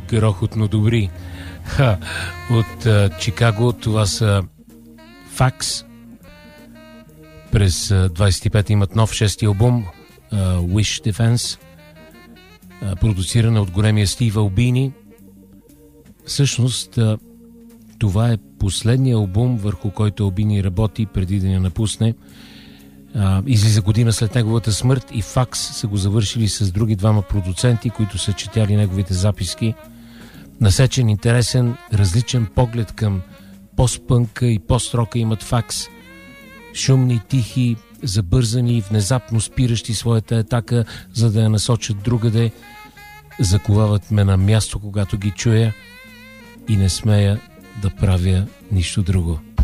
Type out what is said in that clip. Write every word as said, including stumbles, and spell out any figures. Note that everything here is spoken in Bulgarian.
грохотно добри. Ха, от а, Чикаго това са Факс. През а, двайсет и пета имат нов шести албум а, Wish Defense, а, продуцирана от големия Стив Албини. Всъщност а, това е последния албум, върху който Албини работи преди да я напусне. А, излиза година след неговата смърт и Факс са го завършили с други двама продуценти, които са четяли неговите записки. Насечен, интересен, различен поглед към постпънка и пост-рока имат Факс. Шумни, тихи, забързани, внезапно спиращи своята атака, за да я насочат другаде. Заковават ме на място, когато ги чуя, и не смея да правя нищо друго.